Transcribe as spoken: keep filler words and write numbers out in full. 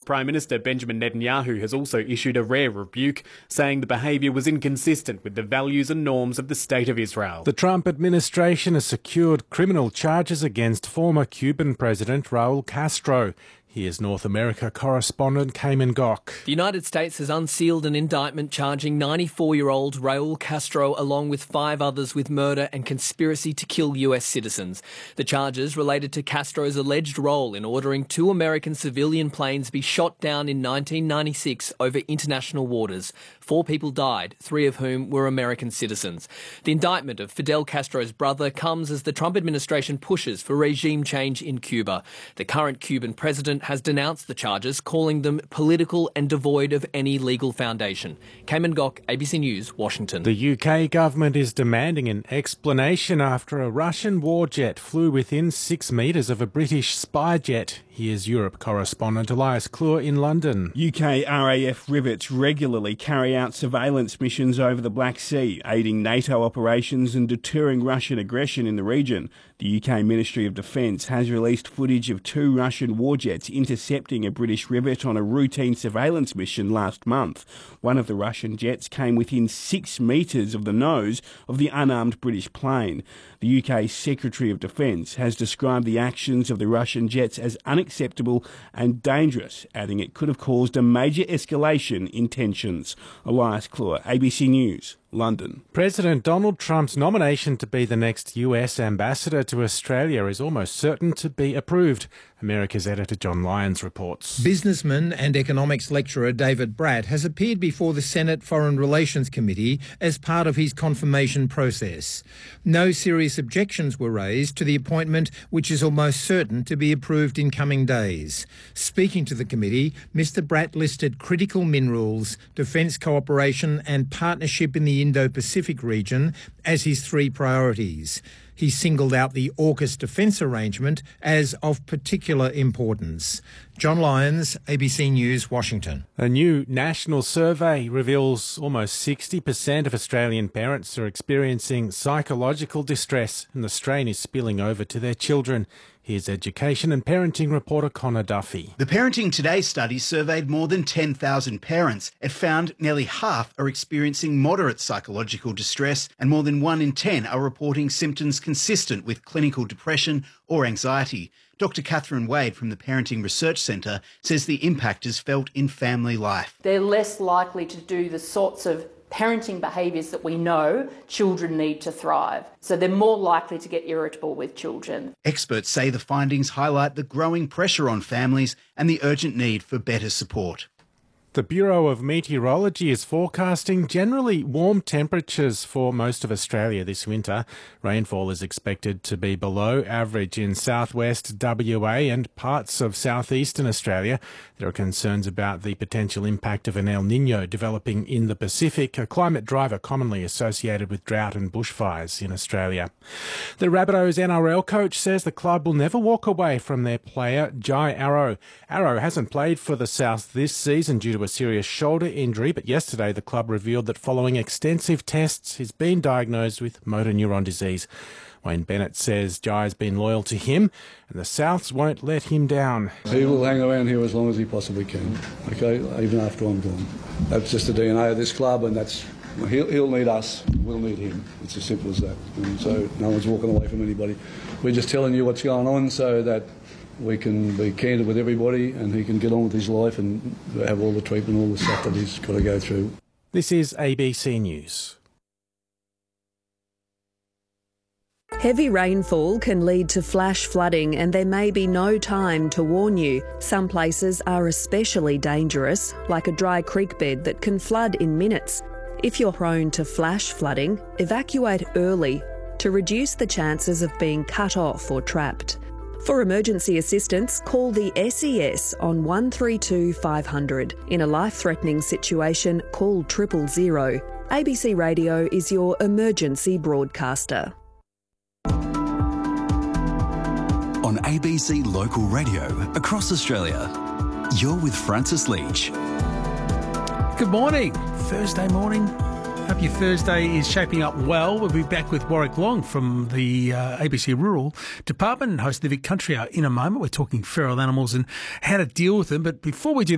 Prime Minister Benjamin Netanyahu has also issued a rare rebuke, saying the behaviour was inconsistent with the values and norms of the State of Israel. The Trump administration has secured criminal charges against former Cuban President Raul Castro. Here's North America correspondent Cayman Gok. The United States has unsealed an indictment charging ninety-four-year-old Raul Castro along with five others with murder and conspiracy to kill U S citizens. The charges related to Castro's alleged role in ordering two American civilian planes be shot down in nineteen ninety-six over international waters. Four people died, three of whom were American citizens. The indictment of Fidel Castro's brother comes as the Trump administration pushes for regime change in Cuba. The current Cuban president has denounced the charges, calling them political and devoid of any legal foundation. Cayman Gok, A B C News, Washington. The U K government is demanding an explanation after a Russian war jet flew within six metres of a British spy jet. Here's Europe correspondent Elias Clure in London. U K R A F rivets regularly carry out surveillance missions over the Black Sea, aiding NATO operations and deterring Russian aggression in the region. The U K Ministry of Defence has released footage of two Russian war jets intercepting a British rivet on a routine surveillance mission last month. One of the Russian jets came within six metres of the nose of the unarmed British plane. The U K Secretary of Defence has described the actions of the Russian jets as unacceptable and dangerous, adding it could have caused a major escalation in tensions. Elias Clure, A B C News, London. President Donald Trump's nomination to be the next U S ambassador to Australia is almost certain to be approved. America's editor John Lyons reports. Businessman and economics lecturer David Bratt has appeared before the Senate Foreign Relations Committee as part of his confirmation process. No serious objections were raised to the appointment, which is almost certain to be approved in coming days. Speaking to the committee, Mr Bratt listed critical minerals, defence cooperation and partnership in the Indo-Pacific region as his three priorities. He singled out the AUKUS defence arrangement as of particular importance. John Lyons, A B C News, Washington. A new national survey reveals almost sixty percent of Australian parents are experiencing psychological distress, and the strain is spilling over to their children. Here's education and parenting reporter Connor Duffy. The Parenting Today study surveyed more than ten thousand parents. It found nearly half are experiencing moderate psychological distress, and more than one in ten are reporting symptoms consistent with clinical depression or anxiety. Doctor Catherine Wade from the Parenting Research Centre says the impact is felt in family life. They're less likely to do the sorts of parenting behaviours that we know children need to thrive. So they're more likely to get irritable with children. Experts say the findings highlight the growing pressure on families and the urgent need for better support. The Bureau of Meteorology is forecasting generally warm temperatures for most of Australia this winter. Rainfall is expected to be below average in southwest W A and parts of southeastern Australia. There are concerns about the potential impact of an El Niño developing in the Pacific, a climate driver commonly associated with drought and bushfires in Australia. The Rabbitohs N R L coach says the club will never walk away from their player Jai Arrow. Arrow hasn't played for the South this season due to a serious shoulder injury, but yesterday the club revealed that following extensive tests, he's been diagnosed with motor neuron disease. Wayne Bennett says Jai's been loyal to him and the Souths won't let him down. He will hang around here as long as he possibly can, okay, even after I'm gone. That's just the D N A of this club, and that's he'll, he'll need us, we'll need him. It's as simple as that. And so no one's walking away from anybody. We're just telling you what's going on so that we can be candid with everybody and he can get on with his life and have all the treatment, all the stuff that he's got to go through. This is A B C News. Heavy rainfall can lead to flash flooding and there may be no time to warn you. Some places are especially dangerous, like a dry creek bed that can flood in minutes. If you're prone to flash flooding, evacuate early to reduce the chances of being cut off or trapped. For emergency assistance, call the S E S on one three two five hundred. In a life-threatening situation, call triple zero. A B C Radio is your emergency broadcaster. On A B C Local Radio across Australia, you're with Francis Leach. Good morning. Thursday morning. Hope your Thursday is shaping up well. We'll be back with Warwick Long from the uh, A B C Rural Department and host the Vic Country Hour in a moment. We're talking feral animals and how to deal with them. But before we do